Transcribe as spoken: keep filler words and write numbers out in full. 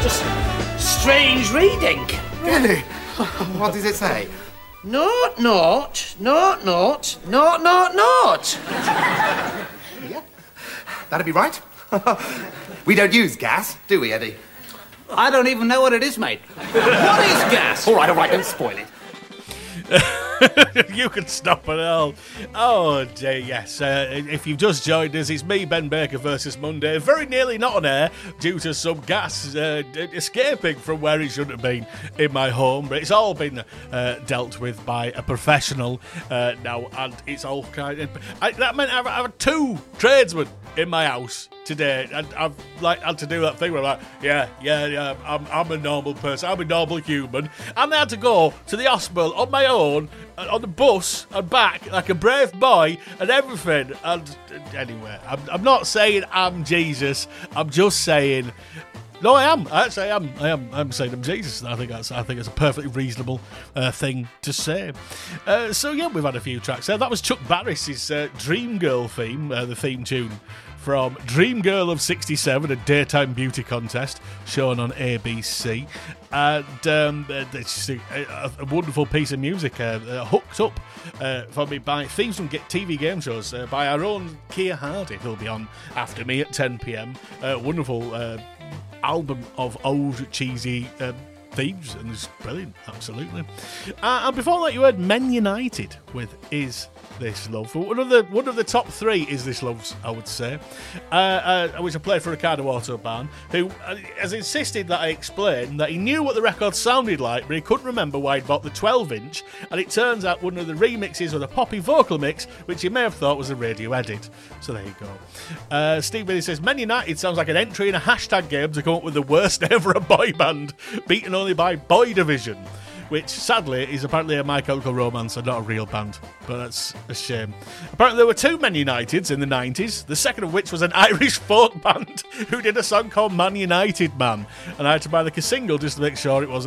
just strange reading. Really? What does it say? Naught, naught, naught, naught, naught, naught, naught. Yeah, that'd be right. We don't use gas, do we, Eddie? I don't even know what it is, mate. What is gas? All right, all right, don't spoil it. You can stop it all. Oh, dear, yes. Uh, if you've just joined us, it's me, Ben Baker, versus Monday. Very nearly not on air due to some gas uh, escaping from where it shouldn't have been in my home. But it's all been uh, dealt with by a professional uh, now, and it's all kind of... I, that meant I've, I've had two tradesmen in my house today, and I've like had to do that thing where I'm like, yeah, yeah, yeah, I'm, I'm a normal person, I'm a normal human, and I had to go to the hospital on my own, on the bus and back like a brave boy and everything. And anyway, I'm, I'm not saying I'm Jesus. I'm just saying, no, I am. Actually, I am. I am. I'm saying I'm Jesus. I think that's. I think it's a perfectly reasonable uh, thing to say. Uh, so yeah, we've had a few tracks there. That was Chuck Barris's uh, Dream Girl theme, uh, the theme tune from Dream Girl of sixty-seven, a daytime beauty contest shown on A B C. And um, it's a, a, a wonderful piece of music, uh, uh, hooked up uh, for me by themes from T V game shows uh, by our own Keir Hardy, who'll be on after me at ten p.m. Uh, wonderful uh, album of old cheesy uh, themes, and it's brilliant, absolutely. Uh, and before that, you heard Men United with Is This Love? One of the one of the top three Is This Loves, I would say, uh, uh, which I played for Ricardo Autobahn, who uh, has insisted that I explain that he knew what the record sounded like, but he couldn't remember why he'd bought the twelve inch, and it turns out one of the remixes was a poppy vocal mix, which he may have thought was a radio edit. So there you go. Uh, Steve Billy says, Men United sounds like an entry in a hashtag game to come up with the worst ever a boy band, beaten only by Boy Division, which sadly is apparently a My Chemical Romance and not a real band, but that's a shame. Apparently there were two Men Uniteds in the nineties, the second of which was an Irish folk band who did a song called Man United Man, and I had to buy the single just to make sure it wasn't